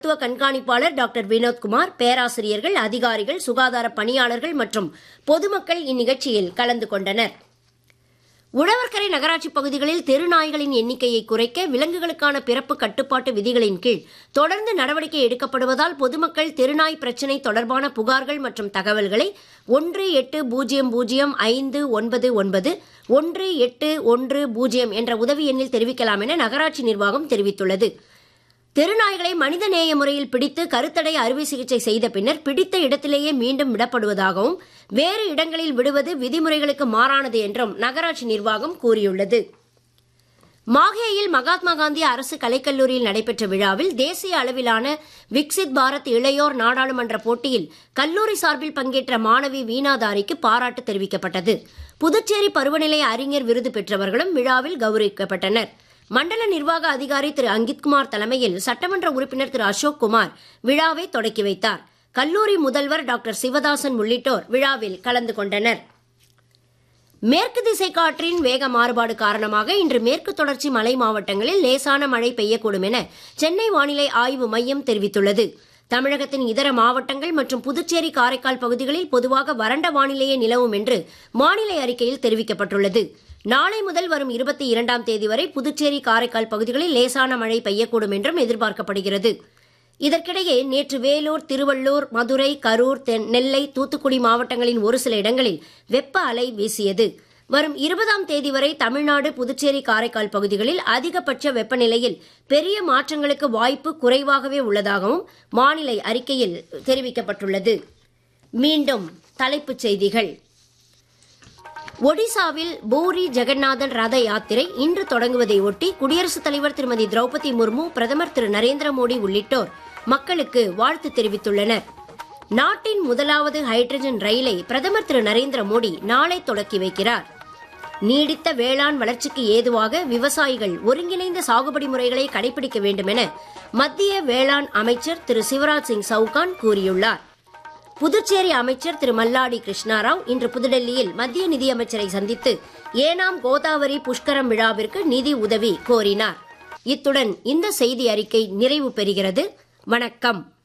மருத்துவ கண்காணிப்பாளர் டாக்டர் வினோத்குமார், பேராசிரியர்கள், அதிகாரிகள், சுகாதார பணியாளர்கள் மற்றும் பொதுமக்கள் இந்நிகழ்ச்சியில் கலந்து கொண்டனர். உழவர்கரை நகராட்சி பகுதிகளில் தெருநாய்களின் எண்ணிக்கையை குறைக்க விலங்குகளுக்கான பிறப்பு கட்டுப்பாட்டு விதிகளின் கீழ் தொடர்ந்து நடவடிக்கை எடுக்கப்படுவதால் பொதுமக்கள் தெருநாய் பிரச்சினை தொடர்பான புகார்கள் மற்றும் தகவல்களை 18005991 1810 என்ற உதவி எண்ணில் தெரிவிக்கலாம் என நகராட்சி நிர்வாகம் தெரிவித்துள்ளது. தெருநாய்களை மனிதநேய முறையில் பிடித்து கருத்தடை அறுவை சிகிச்சை செய்த பின்னர் பிடித்த இடத்திலேயே மீண்டும் விடப்படுவதாகவும் வேறு இடங்களில் விடுவது விதிமுறைகளுக்கு மாறானது என்றும் நகராட்சி நிர்வாகம் கூறியுள்ளது. மாஹேயில் மகாத்மா காந்தி அரசு கலைக்கல்லூரியில் நடைபெற்ற விழாவில் தேசிய அளவிலான விக்சித் பாரத் இளையோர் நாடாளுமன்ற போட்டியில் கல்லூரி சார்பில் பங்கேற்ற மாணவி வீணாதாரிக்கு பாராட்டு தெரிவிக்கப்பட்டது. புதுச்சேரி பருவநிலை அறிஞர் விருது பெற்றவர்களும் விழாவில் கௌரவிக்கப்பட்டனர். மண்டல நிர்வாக அதிகாரி திரு அங்கித்குமார் தலைமையில் சட்டமன்ற உறுப்பினர் திரு அசோக் குமார் விழாவை தொடக்கி வைத்தார். கல்லூரி முதல்வர் டாக்டர் சிவதாசன் உள்ளிட்டோர் விழாவில் கலந்து கொண்டனர். மேற்கு திசை காற்றின் வேக மாறுபாடு காரணமாக இன்று மேற்கு தொடர்ச்சி மலை மாவட்டங்களில் லேசான மழை பெய்யக்கூடும் என சென்னை வானிலை ஆய்வு மையம் தெரிவித்துள்ளது. தமிழகத்தின் இதர மாவட்டங்கள் மற்றும் புதுச்சேரி, காரைக்கால் பகுதிகளில் பொதுவாக வறண்ட வானிலையே நிலவும் என்று வானிலை அறிக்கையில் தெரிவிக்கப்பட்டுள்ளது. நாளை முதல் வரும் 22ஆம் தேதி வரை புதுச்சேரி, காரைக்கால் பகுதிகளில் லேசான மழை பெய்யக்கூடும் என்றும் எதிர்பார்க்கப்படுகிறது. இதற்கிடையே நேற்று வேலூர், திருவள்ளூர், மதுரை, கரூர், நெல்லை, தூத்துக்குடி மாவட்டங்களின் ஒரு சில இடங்களில் வெப்ப அலை வீசியது. வரும் 20ஆம் தேதி வரை தமிழ்நாடு, புதுச்சேரி, காரைக்கால் பகுதிகளில் அதிகபட்ச வெப்பநிலையில் பெரிய மாற்றங்களுக்கு வாய்ப்பு குறைவாகவே உள்ளதாகவும் வானிலை அறிக்கையில் தெரிவிக்கப்பட்டுள்ளது. மீண்டும் தலைப்புச் செய்திகள். ஒடிசாவில் பூரி ஜெகநாதன் ரத யாத்திரை இன்று தொடங்குவதை ஒட்டி குடியரசுத் தலைவர் திருமதி திரௌபதி முர்மு, பிரதமர் திரு நரேந்திர மோடி உள்ளிட்டோர் மக்களுக்கு வாழ்த்து தெரிவித்துள்ளனர். நாட்டின் முதலாவது ஹைட்ரஜன் ரயிலை பிரதமர் திரு நரேந்திர மோடி நாளை தொடக்கி வைக்கிறார். நீடித்த வேளாண் வளர்ச்சிக்கு ஏதுவாக விவசாயிகள் ஒருங்கிணைந்த சாகுபடி முறைகளை கடைபிடிக்க வேண்டும் என மத்திய வேளாண் அமைச்சர் திரு சிவராஜ் சிங் சவுகான் கூறியுள்ளார். புதுச்சேரி அமைச்சர் திரு மல்லாடி கிருஷ்ணாராவ் இன்று புதுடெல்லியில் மத்திய நிதியமைச்சரை சந்தித்து ஏனாம் கோதாவரி புஷ்கரம் விழாவிற்கு நிதி உதவி கோரினார். இத்துடன் இந்த செய்தி அறிக்கை நிறைவு பெறுகிறது. வணக்கம்.